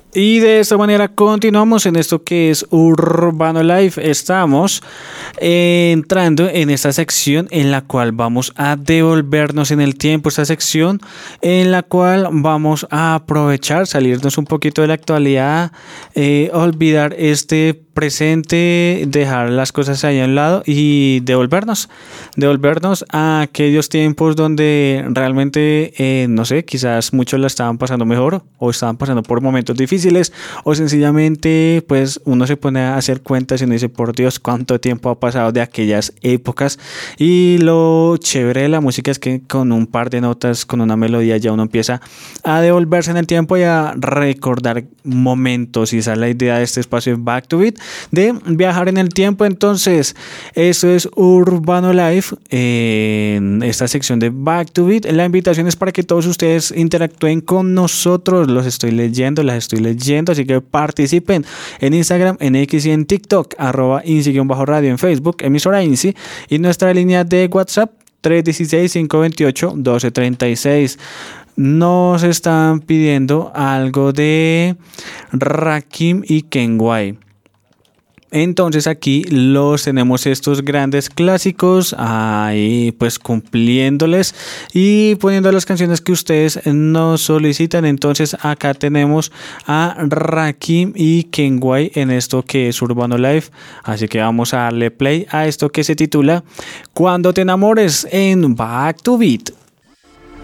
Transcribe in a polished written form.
Y de esta manera continuamos en esto que es Urbano Life. Estamos entrando en esta sección en la cual vamos a devolvernos en el tiempo. Esta sección en la cual vamos a aprovechar, salirnos un poquito de la actualidad, olvidar este presente, dejar las cosas ahí a un lado y devolvernos a aquellos tiempos donde realmente, no sé, quizás muchos la estaban pasando mejor o estaban pasando por momentos difíciles o sencillamente pues uno se pone a hacer cuentas y uno dice, por Dios, cuánto tiempo ha pasado de aquellas épocas. Y lo chévere de la música es que con un par de notas, con una melodía ya uno empieza a devolverse en el tiempo y a recordar momentos, y esa es la idea de este espacio Back to Beat, de viajar en el tiempo. Entonces, eso es Urbano Life en esta sección de Back to Beat. La invitación es para que todos ustedes interactúen con nosotros. Las estoy leyendo, así que participen en Instagram, en X y en TikTok, @INSI_radio, en Facebook, emisora INSI, y nuestra línea de WhatsApp 316-528-1236. Nos están pidiendo algo de Rakim y Kenway. Entonces aquí los tenemos, estos grandes clásicos ahí pues cumpliéndoles y poniendo las canciones que ustedes nos solicitan. Entonces acá tenemos a Rakim y Kenway en esto que es Urbano Life, así que vamos a darle play a esto que se titula Cuando te enamores en Back to Beat.